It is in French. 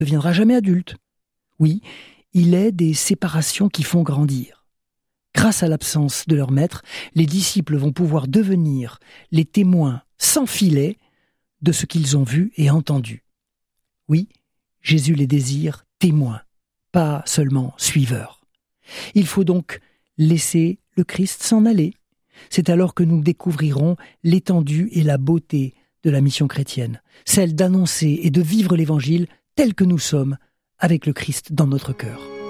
deviendra jamais adulte. Oui, il est des séparations qui font grandir. Grâce à l'absence de leur maître, les disciples vont pouvoir devenir les témoins sans filet de ce qu'ils ont vu et entendu. Oui, Jésus les désire témoins, pas seulement suiveurs. Il faut donc laisser le Christ s'en aller. C'est alors que nous découvrirons l'étendue et la beauté de la mission chrétienne, celle d'annoncer et de vivre l'Évangile tel que nous sommes, avec le Christ dans notre cœur.